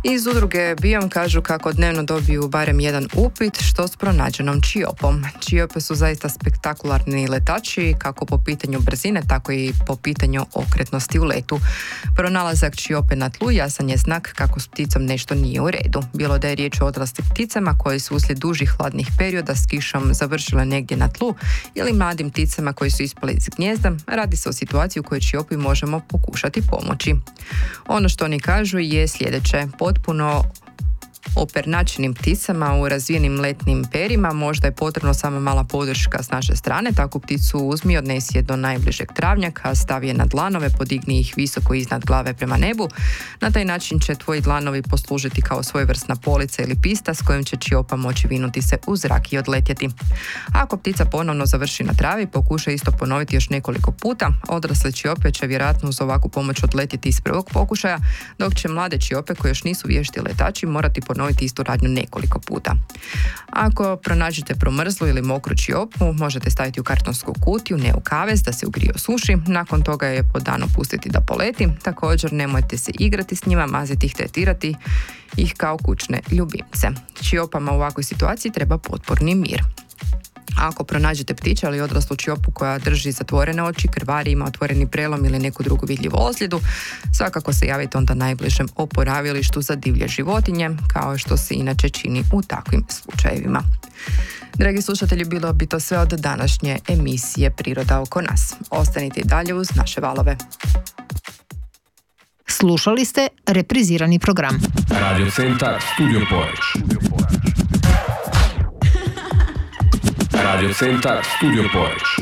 Iz udruge Biom kažu kako dnevno dobiju barem jedan upit što s pronađenom čiopom. Čiope su zaista spektakularni letači, kako po pitanju brzine, tako i po pitanju okretnosti u letu. Pronalazak čiope na tlu jasan je znak kako s pticom nešto nije u redu. Bilo da je riječ o odraslim pticama koje su uslijed dužih hladnih perioda s kišom završile negdje na tlu ili mladim pticama koji su ispali iz gnijezda, radi se o situaciji u kojoj čiopi možemo pokušati pomoći. Ono što oni kažu je sljedeće: potpuno opernačenim pticama u razvijenim letnim perima možda je potrebno samo mala podrška s naše strane. Takvu pticu uzmi, odnesi je do najbližeg travnjaka, stavi je na dlanove, podigni ih visoko iznad glave prema nebu. Na taj način će tvoji dlanovi poslužiti kao svojevrsna polica ili pista s kojom će čiopa moći vinuti se u zrak i odletjeti. Ako ptica ponovno završi na travi, pokuša isto ponoviti još nekoliko puta. Odrasle čiope će vjerojatno uz ovakvu pomoć odletjeti iz prvog pokušaja, dok će mlade čiope koje još nisu vješti letači morati ponoviti istu radnju nekoliko puta. Ako pronađete promrzlu ili mokru čiopu, možete staviti u kartonsku kutiju, ne u kavez, da se ugrije osuši. Nakon toga je po danu pustiti da poleti. Također nemojte se igrati s njima, maziti ih, tretirati ih kao kućne ljubimce. Čiopama u ovakvoj situaciji treba potporni mir. Ako pronađete ptića ili odraslu čiopu koja drži zatvorene oči, krvari, ima otvoreni prelom ili neku drugu vidljivu ozljedu, svakako se javite onda najbližem oporavilištu za divlje životinje, kao što se inače čini u takvim slučajevima. Dragi slušatelji, bilo bi to sve od današnje emisije Priroda oko nas. Ostanite i dalje uz naše valove. Slušali ste reprizirani program. Radio Centar Studio Poreču. Radio Centar Studio Poreču.